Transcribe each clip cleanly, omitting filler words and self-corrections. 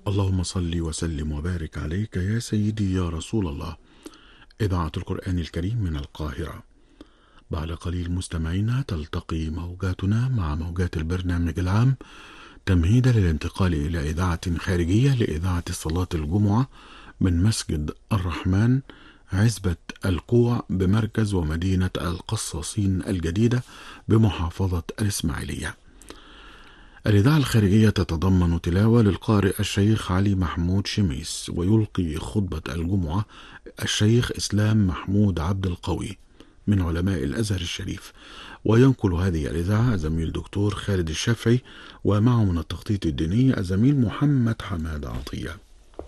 اللهم صل وسلم وبارك عليك يا سيدي يا رسول الله. إذاعة القرآن الكريم من القاهرة. بعد قليل مستمعينا تلتقي موجاتنا مع موجات البرنامج العام تمهيدا للانتقال إلى إذاعة خارجية لإذاعة صلاة الجمعة من مسجد الرحمن عزبة القوع بمركز ومدينة القصاصين الجديدة بمحافظة الإسماعيلية. الإذاعة الخارجية تتضمن تلاوة للقارئ الشيخ علي محمود شميس، ويلقي خطبة الجمعة الشيخ إسلام محمود عبد القوي من علماء الأزهر الشريف، وينقل هذه الإذاعة الزميل دكتور خالد الشافعي، ومعه من التخطيط الديني الزميل محمد حماد عطية.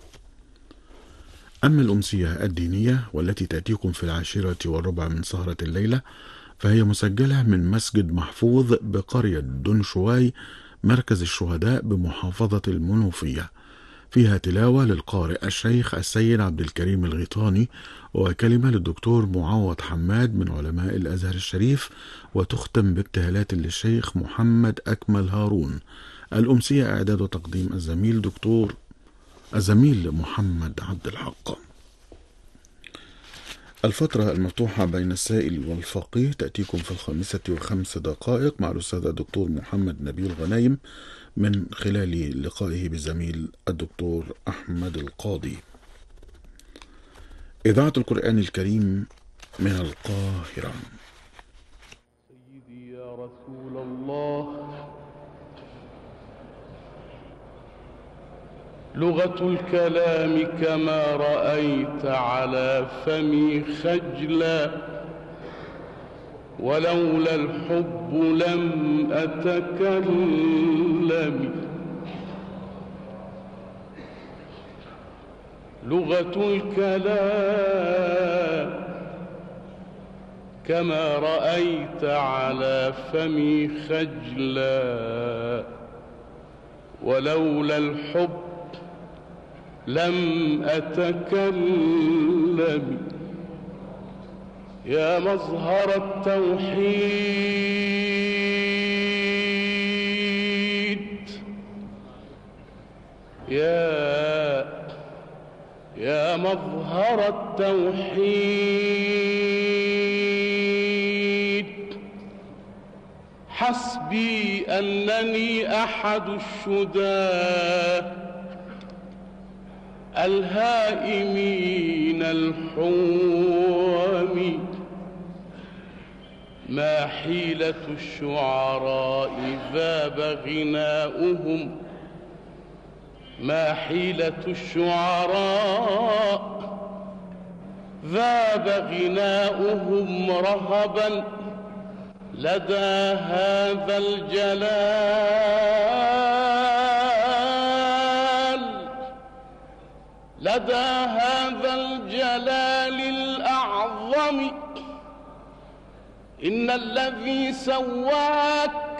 أما الأمسية الدينية والتي تأتيكم في 10:15 من سهرة الليلة فهي مسجلة من مسجد محفوظ بقرية دنشواي مركز الشهداء بمحافظة المنوفية، فيها تلاوة للقارئ الشيخ السيد عبد الكريم الغيطاني، وكلمة للدكتور معوض حماد من علماء الأزهر الشريف، وتختم بابتهالات للشيخ محمد أكمل هارون. الأمسية إعداد وتقديم الزميل محمد عبد الحق. الفترة المفتوحة بين السائل والفقيه تأتيكم في 5:05 مع الأستاذ الدكتور محمد نبيل غنايم من خلال لقائه بالزميل الدكتور أحمد القاضي. إذاعة القرآن الكريم من القاهرة. سيدي يا رسول الله، لغة الكلام كما رأيت على فمي خجلا، ولولا الحب لم أتكلم. لغة الكلام كما رأيت على فمي خجلا، ولولا الحب لم أتكلم. يا مظهر التوحيد، يا مظهر التوحيد، حسبي أنني أحد الشداه الهائمين الحوم. ما حيلة الشعراء ذاب غناؤهم، ما حيلة الشعراء ذاب غناؤهم رهبا لدى هذا الجلال، لدى هذا الجلال الأعظم. إن الذي سواك